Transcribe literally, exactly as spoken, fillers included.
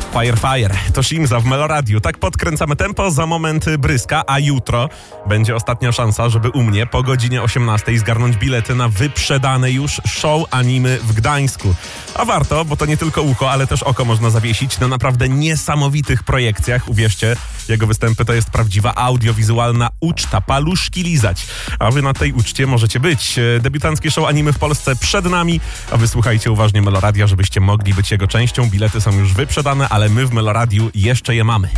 Fire Fire, to Shimza w Meloradiu. Tak podkręcamy tempo, za moment Bryska, a jutro będzie ostatnia szansa, żeby u mnie po godzinie osiemnastej zgarnąć bilety na wyprzedane już show anime w Gdańsku. A warto, bo to nie tylko ucho, ale też oko można zawiesić na naprawdę niesamowitych projekcjach. Uwierzcie, jego występy to jest prawdziwa audiowizualna uczta, paluszki lizać. A wy na tej uczcie możecie być. Debiutanckie show anime w Polsce przed nami, a wy słuchajcie uważnie Meloradia, żebyście mogli być jego częścią. Bilety są już wyprzedane, ale my w Meloradiu jeszcze je mamy.